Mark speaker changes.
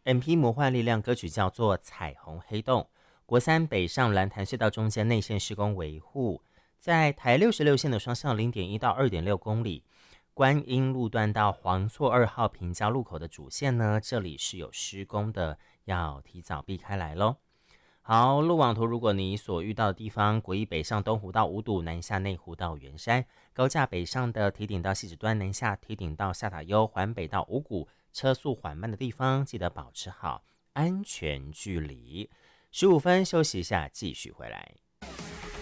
Speaker 1: MP 魔幻力量歌曲叫做彩虹黑洞。国三北上蓝潭隧道中间内线施工维护，在台66线的双向 0.1 到 2.6 公里，观音路段到黄厝2号平交路口的主线呢，这里是有施工的，要提早避开来咯。好，路网图，如果你所遇到的地方，国一北上东湖到五堵，南下内湖到圆山，高架北上的堤顶到汐止端，南下堤顶到下塔悠，环北到五股，车速缓慢的地方，记得保持好安全距离。15分休息一下，继续回来。